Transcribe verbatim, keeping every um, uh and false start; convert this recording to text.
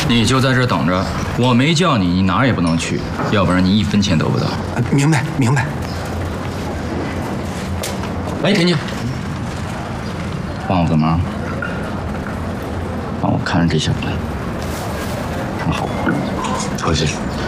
你就在这等着，我没叫你，你哪儿也不能去，要不然你一分钱得不到。 明白，明白。 哎，婷婷，帮我个忙，帮我看着这小子，看好。 多谢。